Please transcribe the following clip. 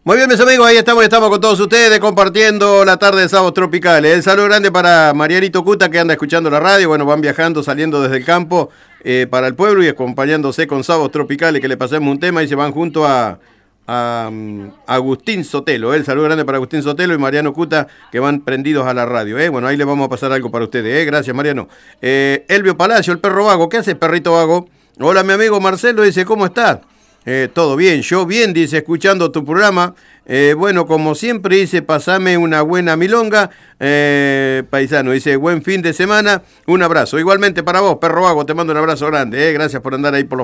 Muy bien, mis amigos, ahí estamos con todos ustedes compartiendo la tarde de Sábados Tropicales. El saludo grande para Marianito Cuta, que anda escuchando la radio. Bueno, van viajando, saliendo desde el campo para el pueblo y acompañándose con Sábados Tropicales, que le pasemos un tema y se van junto a Agustín Sotelo. El saludo grande para Agustín Sotelo y Mariano Cuta, que van prendidos a la radio. Bueno, ahí le vamos a pasar algo para ustedes. Gracias, Mariano. Elvio Palacio, el perro vago. ¿Qué hace, perrito vago? Hola, mi amigo Marcelo, dice, ¿cómo estás? Todo bien, yo bien, dice, escuchando tu programa. Bueno, como siempre, dice, pasame una buena milonga. Paisano, dice, buen fin de semana, un abrazo. Igualmente para vos, perro vago, te mando un abrazo grande. Gracias por andar ahí por los